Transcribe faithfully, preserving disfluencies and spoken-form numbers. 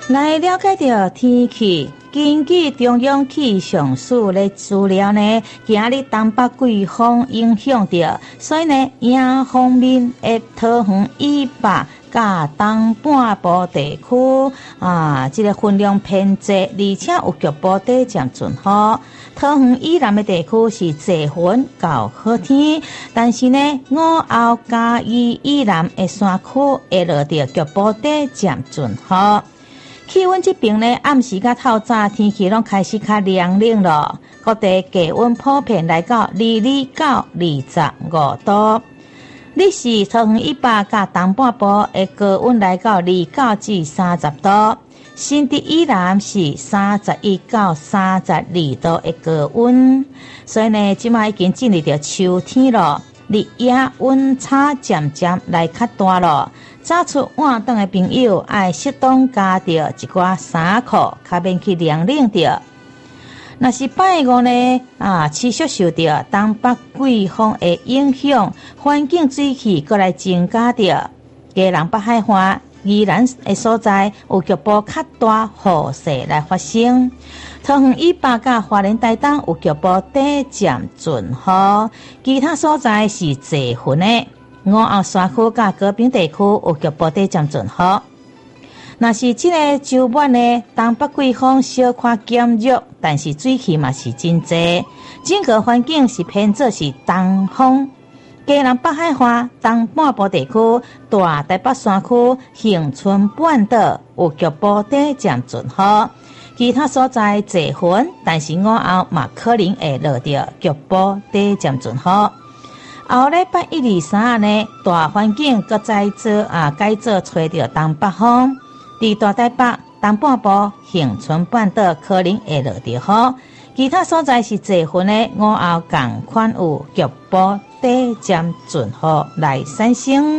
来了解到天气，根据中央气象署的资料呢，今日东北季风影响着，所以呢，迎方面的桃园以北甲东半部地区啊，这个分量偏济，而且有局部地渐准雨。桃园以南的地区是济云到好天，但是呢，午后嘉义以南的山区会落到局部地渐准雨。气温这边呢，暗时甲透早天气拢开始较凉冷咯，各地气温普遍来到二十到二十五度。你是桃园以北甲东半部的高温来到二九至三十度，新竹以南是三十一到三十二度的高温，所以呢，即马已经进入到秋天咯，日夜温差渐渐来较大咯。早出晚档的朋友爱适当加着一寡衫裤，较免去凉冷着。若是拜五呢，啊，持续受到东北季风的影响，环境水汽过来增加着，基隆北海岸宜兰的所在有局部较大雨势来发生。桃园以北甲花莲台东有局部地渐准雨，其他所在是济云的。午后山区甲高屏地区有局部地渐准雨。若是这个周末呢，东北季风小可减弱，但是水汽嘛是真济。整个环境是偏做是东风。基隆北海岸东半部地区、大台北山区、恒春半岛有局部地渐准雨。其他所在济云，但是午后嘛可能会落到局部地渐准雨。后礼拜一、二、三呢，大环境搁再做啊改做吹着东北风，伫大台北、东半部、恒春半岛可能会落着雨，其他所在是济云的午后共款有局部地渐准雨来产生。